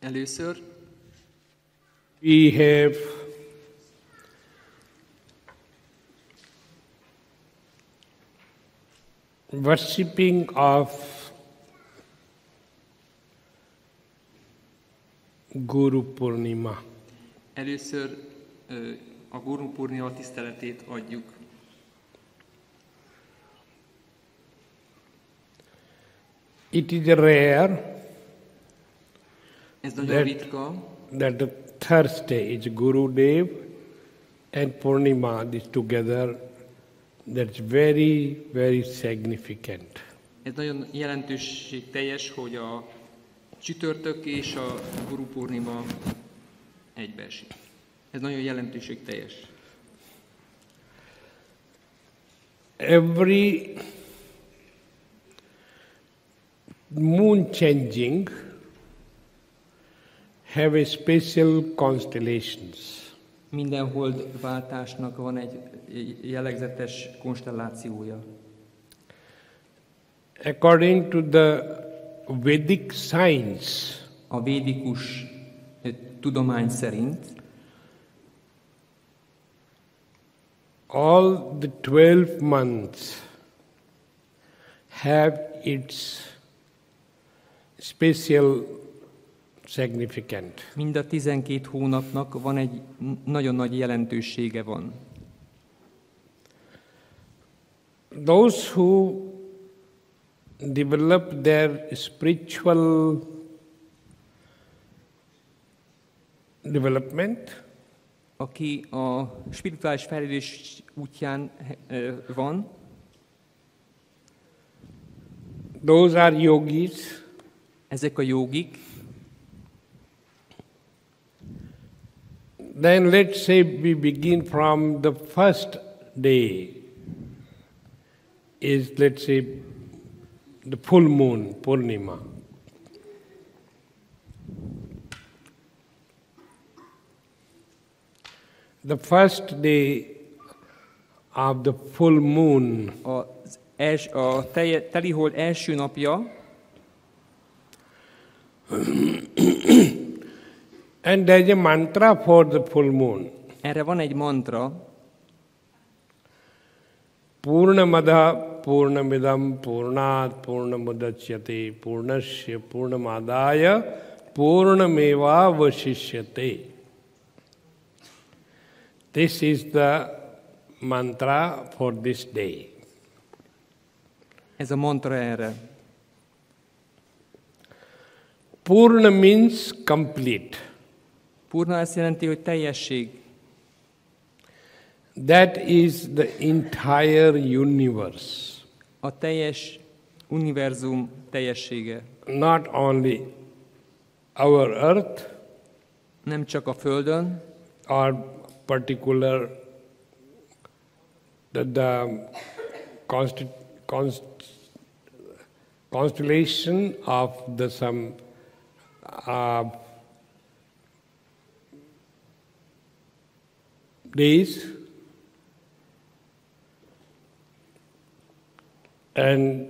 Először we have worshipping of Guru Purnima. Először a Guru Purnima tiszteletét adjuk. It is rare Ez nagyon ritka, that the Thursday is Guru Dev and Purnima is together. That's very, very significant. ez nagyon jelentőségteljes, hogy a csütörtök és a Guru Purnima egybeesik. Ez nagyon jelentőségteljes. Every moon changing have a special constellations. Minden holdváltásnak van egy jellegzetes konstellációja. According to the Vedic science, A védikus tudomány szerint all the 12 months have its special significance. mind a 12 hónapnak van egy nagyon nagy jelentősége van. Those who develop their spiritual development, Aki a spirituális fejlődés útján van, those are yogis. ezek a jogik, Then let's say we begin from the first day is, let's say, the full moon, Purnima. The first day of the full moon, a telihold első napja, and there is a mantra for the full moon. erre van egy mantra, Purnamada Purnamidam Purnat Purnamudachyate Purnasya Purnamadaya Purnameva Vasishyate. This is the mantra for this day. ez a mantra erre. Purna means complete. Purna azt jelenti, hogy teljesség. That is the entire universe. A teljes univerzum teljessége. Not only our earth Nem csak a Földön, or particular the constellation of the some days and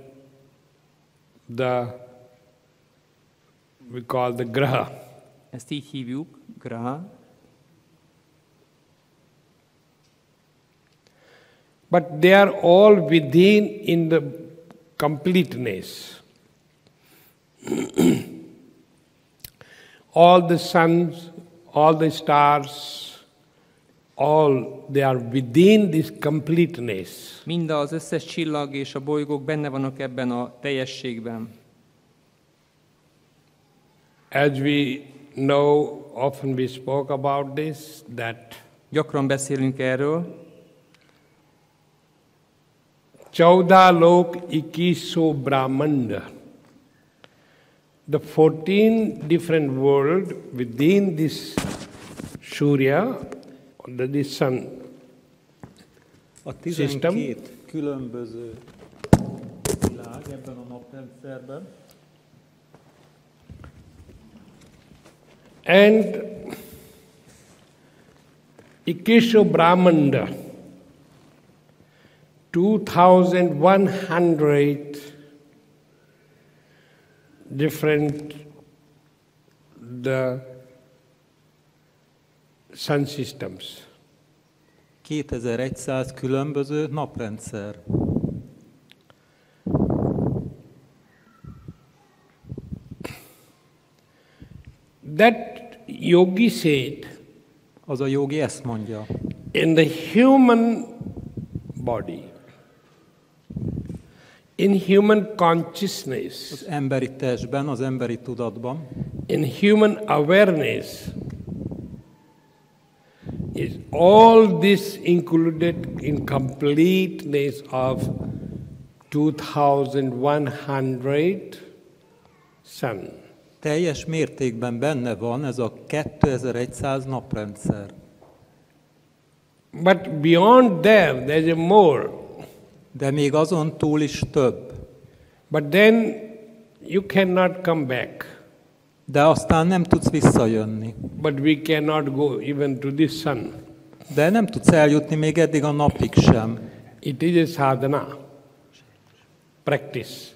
we call the graha. ezt így hívjuk, graha, but they are all within in the completeness. All the suns, all the stars, all they are within this completeness. mind az összes csillag és a bolygók benne vannak ebben a teljességben. As we know, often we spoke about this, that Gyakran beszélünk erről, Chauda Lok Ikiso Brahmanda. The 14 different worlds within this Surya, the sun A system, 12 különböző világ ebben a naprendszerben, and Ikesho Brahmanda, 2100 different the sun systems. 2100 különböző naprendszer. That yogi said, Az a jogi ezt mondja. in the human body, in human consciousness, Az emberi testben, az emberi tudatban, in human awareness, is all this included in completeness of 2100 sun. teljes mértékben benne van ez a 2100 naprendszer. But beyond there, there's a more. De még azon túl is több. But then you cannot come back. De aztán nem tudsz visszajönni. But we cannot go even to the sun. De nem tudsz eljutni még eddig a napig sem. It is a sadhana, practice.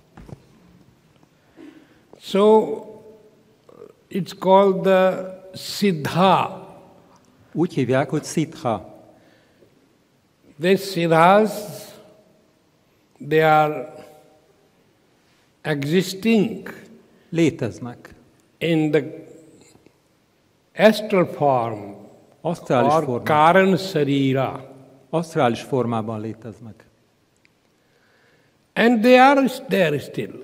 So it's called the siddha. Úgy hívják, hogy siddha. These siddhas, they are existing Léteznek. in the astral form Asztrális or formában. karan sarira. Asztrális formában léteznek. And they are there still.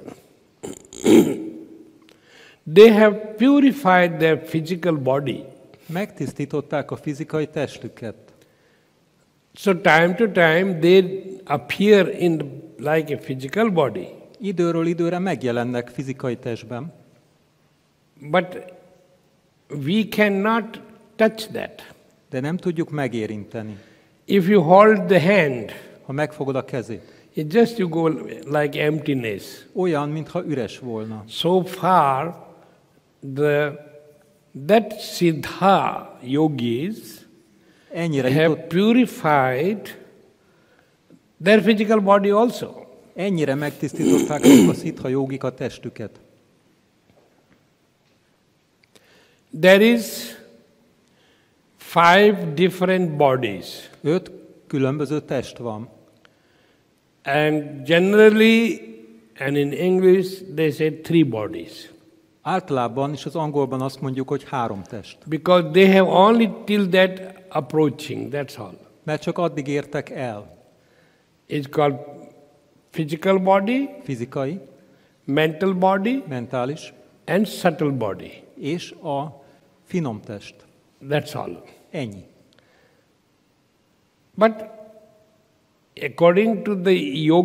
They have purified their physical body. Megtisztították a fizikai testüket. So time to time they appear like a physical body. Időről időre megjelennek fizikai testben, But we cannot touch that. de nem tudjuk megérinteni. If you hold the hand, Ha megfogod a kezét, it just you go like emptiness. olyan, mintha üres volna. So far, that siddha yogis Ennyire, have jutott, purified their physical body also. ennyire megtisztították azok a siddha jogik a testüket. There is 5 different bodies. 5 különböző test van. And generally, and in English, they say 3 bodies. Általában és az angolban azt mondjuk, hogy 3 test. Because they have only till that approaching, that's all. Mert csak addig értek el. It's called physical body, Fizikai, mental body, mentális and subtle body. és a finom test. That's all. Ennyi. But according to the yoga,